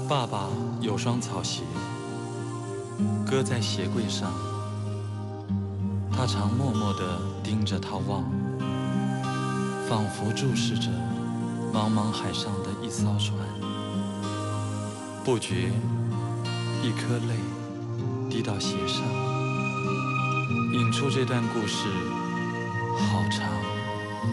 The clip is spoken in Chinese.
爸爸有双草鞋，搁在鞋柜上，他常默默地盯着它望，仿佛注视着茫茫海上的一艘船。不觉，一颗泪滴到鞋上，引出这段故事好长。